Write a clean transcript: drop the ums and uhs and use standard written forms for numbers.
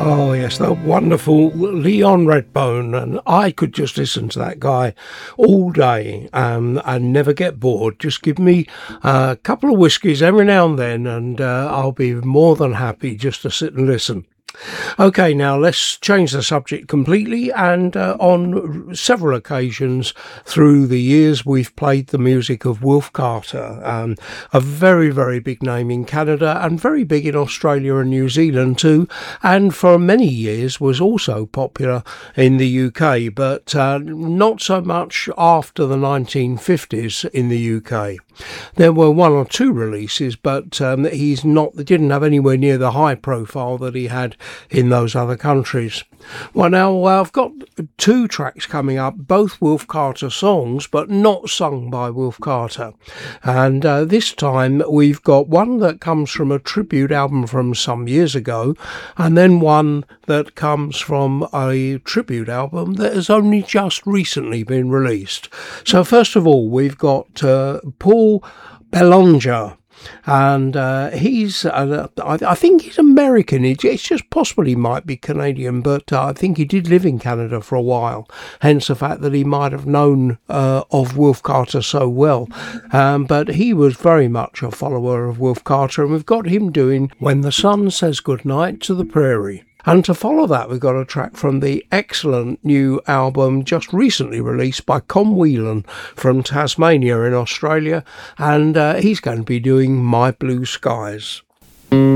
Oh yes, the wonderful Leon Redbone, and I could just listen to that guy all day and never get bored. Just give me a couple of whiskies every now and then, and I'll be more than happy just to sit and listen. Okay, now let's change the subject completely, and on several occasions through the years we've played the music of Wilf Carter, a very, very big name in Canada and very big in Australia and New Zealand too, and for many years was also popular in the UK, but not so much after the 1950s in the UK. There were one or two releases, but didn't have anywhere near the high profile that he had in those other countries. Well, now I've got two tracks coming up, both Wilf Carter songs, but not sung by Wilf Carter. And this time we've got one that comes from a tribute album from some years ago, and then one that comes from a tribute album that has only just recently been released. So first of all, we've got Paul Belanger. And I think he's American. It's just possible he might be Canadian, but I think he did live in Canada for a while, hence the fact that he might have known of Wilf Carter so well. But he was very much a follower of Wilf Carter, and we've got him doing When the Sun Says Goodnight to the Prairie. And to follow that, we've got a track from the excellent new album just recently released by Con Whelan from Tasmania in Australia, and he's going to be doing My Blue Skies.